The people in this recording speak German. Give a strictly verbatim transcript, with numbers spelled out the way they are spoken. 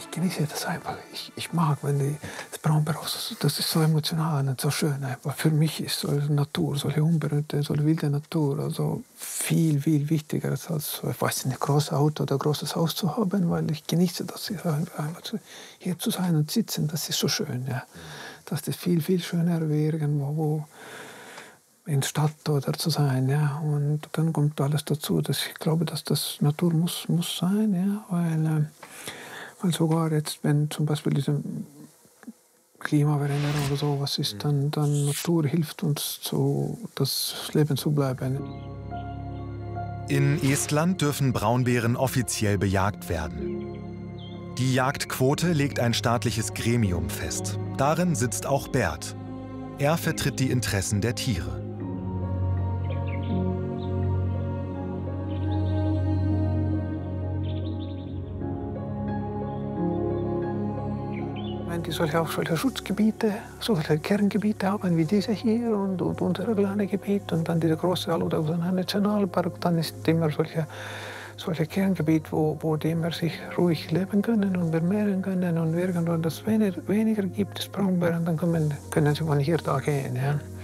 ich genieße das einfach. Ich, ich mag, wenn die, das Braunbär auch so, das ist so emotional und so schön einfach. Für mich ist solche Natur, solche unberührte, solche wilde Natur, also viel, viel wichtiger als, ich weiß nicht, ein großes Auto oder ein großes Haus zu haben, weil ich genieße das, einfach hier zu sein und sitzen, das ist so schön, ja. Das ist viel, viel schöner wie irgendwo, wo in der Stadt oder zu sein, ja. Und dann kommt alles dazu, dass ich glaube, dass das Natur muss, muss sein, ja, weil, äh, weil sogar jetzt, wenn zum Beispiel diese Klimaveränderung oder sowas ist, dann, dann Natur hilft uns, zu, das Leben zu bleiben. In Estland dürfen Braunbären offiziell bejagt werden. Die Jagdquote legt ein staatliches Gremium fest. Darin sitzt auch Bert. Er vertritt die Interessen der Tiere. Wenn die solche, auch solche Schutzgebiete, solche Kerngebiete haben wie diese hier und, und unser kleines Gebiet und dann dieser große Aluda Nationalpark, dann ist immer solche solche Kerngebiet, wo, wo die immer sich ruhig leben können und vermehren können und irgendwann das weniger, weniger gibt es Braunbären, dann können, können sie von hier da gehen. Ja.